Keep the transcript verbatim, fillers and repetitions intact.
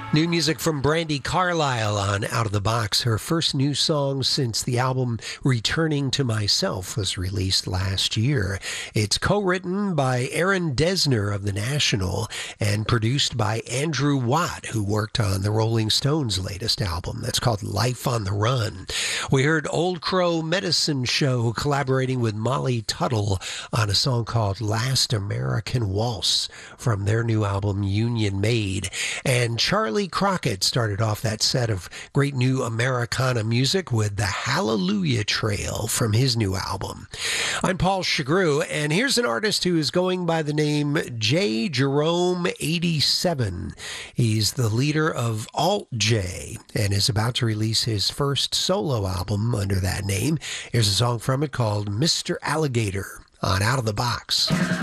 New music from Brandi Carlile on Out of the Box. Her first new song since the album Returning to Myself was released last year. It's co-written by Aaron Dessner of The National and produced by Andrew Watt, who worked on the Rolling Stones' latest album. That's called Life on the Run. We heard Old Crow Medicine Show collaborating with Molly Tuttle on a song called Last American Waltz from their new album Union Made. And Charlie Crockett started off that set of great new Americana music with the Hallelujah Trail from his new album. I'm Paul Chagru, and here's an artist who is going by the name J. Jerome eighty-seven. He's the leader of Alt J and is about to release his first solo album under that name. Here's a song from it called Mister Alligator on Out of the Box.